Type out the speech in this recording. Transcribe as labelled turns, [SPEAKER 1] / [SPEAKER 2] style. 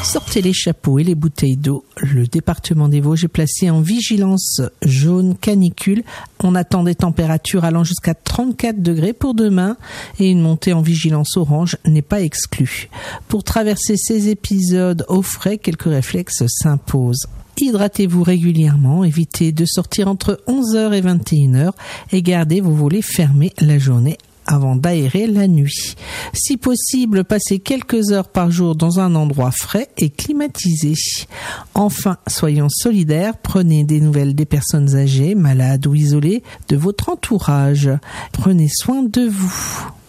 [SPEAKER 1] Sortez les chapeaux et les bouteilles d'eau. Le département des Vosges est placé en vigilance jaune canicule. On attend des températures allant jusqu'à 34 degrés pour demain et une montée en vigilance orange n'est pas exclue. Pour traverser ces épisodes au frais, quelques réflexes s'imposent. Hydratez-vous régulièrement, évitez de sortir entre 11h et 21h et gardez vos volets fermés la journée avant d'aérer la nuit. Si possible, passez quelques heures par jour dans un endroit frais et climatisé. Enfin, soyons solidaires, prenez des nouvelles des personnes âgées, malades ou isolées de votre entourage. Prenez soin de vous.